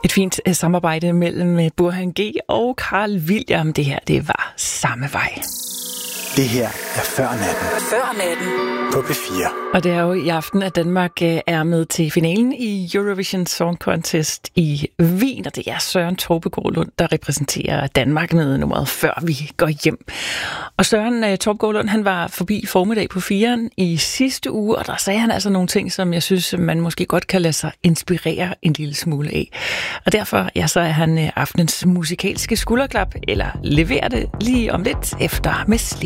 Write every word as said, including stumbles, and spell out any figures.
Et fint uh, samarbejde mellem Burhan G og Carl William. Det her, det var samme vej. Det her er Før Natten. Før Natten. På P fire. Og det er jo i aften, at Danmark er med til finalen i Eurovision Song Contest i Wien, og det er Søren Torpegaard Lund, der repræsenterer Danmark med nummeret Før vi går hjem. Og Søren Torpegaard Lund, han var forbi formiddag på firen i sidste uge, og der sagde han altså nogle ting, som jeg synes, man måske godt kan lade sig inspirere en lille smule af. Og derfor, ja, så er han aftenens musikalske skulderklap, eller leverer det lige om lidt efter med Sleep.